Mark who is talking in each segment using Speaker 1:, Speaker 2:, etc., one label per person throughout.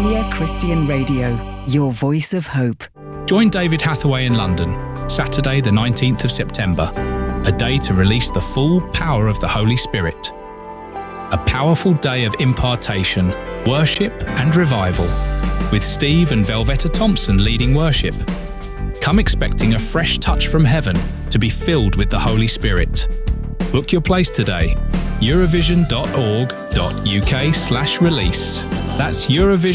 Speaker 1: Premier Christian Radio, your voice of hope.
Speaker 2: Join David Hathaway in London, Saturday the 19th of September, a day to release the full power of the Holy Spirit. A powerful day of impartation, worship and revival, with Steve and Velvetta Thompson leading worship. Come expecting a fresh touch from heaven to be filled with the Holy Spirit. Book your place today, eurovision.org.uk/release. That's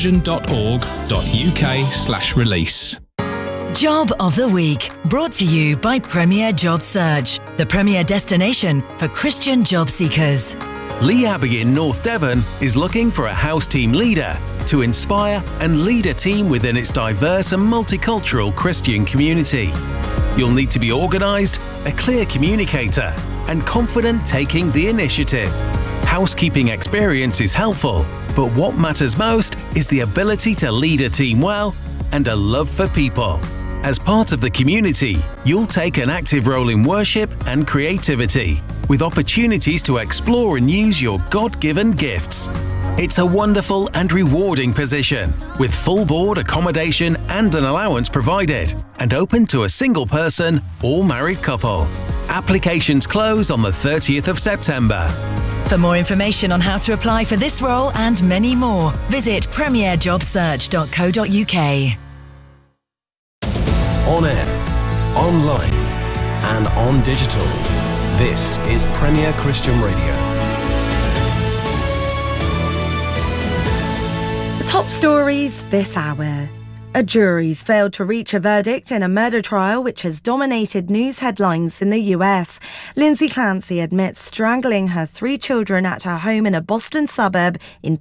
Speaker 2: eurovision.org.uk/release.
Speaker 3: Job of the Week, brought to you by Premier Job Search, the premier destination for Christian job seekers.
Speaker 4: Lee Abbey in North Devon is looking for a house team leader to inspire and lead a team within its diverse and multicultural Christian community. You'll need to be organised, a clear communicator, and confident taking the initiative. Housekeeping experience is helpful, but what matters most is the ability to lead a team well and a love for people. As part of the community, you'll take an active role in worship and creativity, with opportunities to explore and use your God-given gifts. It's a wonderful and rewarding position, with full board accommodation and an allowance provided, and open to a single person or married couple. Applications close on the 30th of September.
Speaker 3: For more information on how to apply for this role and many more, visit premierjobsearch.co.uk.
Speaker 5: On air, online, and on digital. This is Premier Christian Radio.
Speaker 6: Top stories this hour. A jury's failed to reach a verdict in a murder trial which has dominated news headlines in the US. Lindsay Clancy admits strangling her 3 children at her home in a Boston suburb in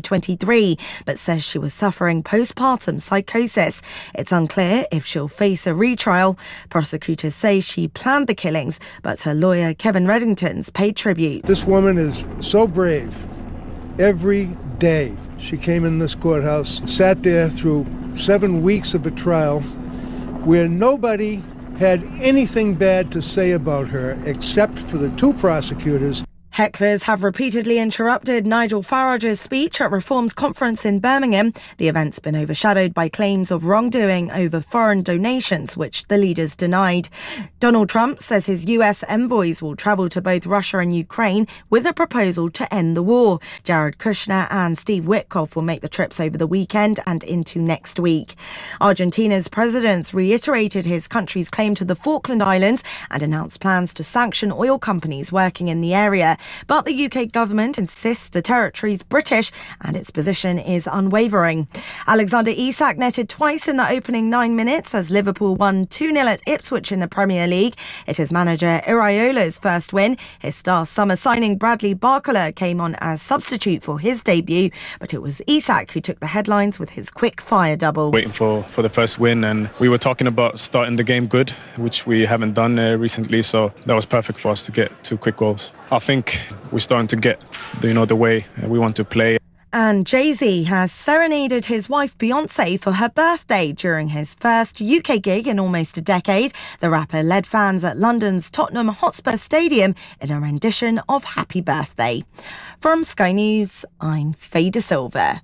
Speaker 6: 2023, but says she was suffering postpartum psychosis. It's unclear if she'll face a retrial. Prosecutors say she planned the killings, but her lawyer Kevin Reddington's paid tribute.
Speaker 7: This woman is so brave. Every day she came in this courthouse, sat there through 7 weeks of a trial where nobody had anything bad to say about her except for the 2 prosecutors.
Speaker 6: Hecklers have repeatedly interrupted Nigel Farage's speech at Reform's conference in Birmingham. The event's been overshadowed by claims of wrongdoing over foreign donations, which the leaders denied. Donald Trump says his US envoys will travel to both Russia and Ukraine with a proposal to end the war. Jared Kushner and Steve Witkoff will make the trips over the weekend and into next week. Argentina's president reiterated his country's claim to the Falkland Islands and announced plans to sanction oil companies working in the area. But the UK government insists the territory's British and its position is unwavering. Alexander Isak netted twice in the opening 9 minutes as Liverpool won 2-0 at Ipswich in the Premier League. It is manager Iraola's first win. His star summer signing Bradley Barcola came on as substitute for his debut, but it was Isak who took the headlines with his quick fire double.
Speaker 8: Waiting for the first win, and we were talking about starting the game good, which we haven't done recently, so that was perfect for us to get 2 quick goals. I think we're starting to get the way we want to play.
Speaker 6: And Jay-Z has serenaded his wife Beyoncé for her birthday during his first UK gig in almost a decade. The rapper led fans at London's Tottenham Hotspur Stadium in a rendition of Happy Birthday. From Sky News, I'm Faye De Silva.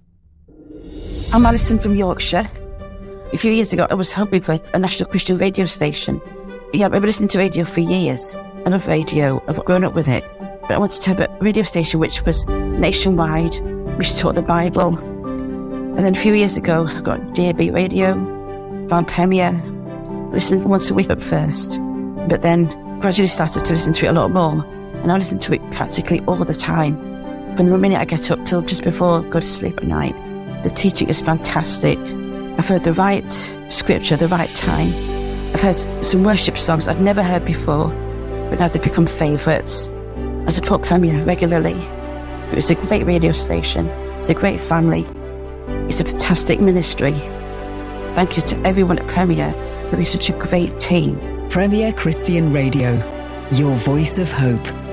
Speaker 9: I'm Alison from Yorkshire. A few years ago, I was hoping for a national Christian radio station. Yeah, I've been listening to radio for years. I love radio. I've grown up with it. But I wanted to have a radio station which was nationwide, which taught the Bible. And then a few years ago, I got DAB radio, found Premier, listened once a week at first, but then gradually started to listen to it a lot more. And I listen to it practically all the time. From the minute I get up till just before I go to sleep at night. The teaching is fantastic. I've heard the right scripture, the right time. I've heard some worship songs I've never heard before, but now they've become favourites. As I talk Premier regularly, it was a great radio station, it's a great family, it's a fantastic ministry. Thank you to everyone at Premier for being such a great team.
Speaker 1: Premier Christian Radio, your voice of hope.